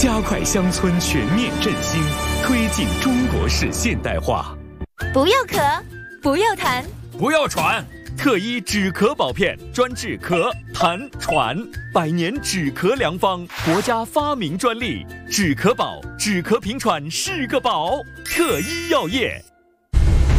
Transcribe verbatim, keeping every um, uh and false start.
加快乡村全面振兴，推进中国式现代化。 不要咳，不要痰， 不要喘。特医止咳宝片专治咳、痰、喘，百年止咳良方，国家发明专利。止咳宝，止咳平喘是个宝。特医药业。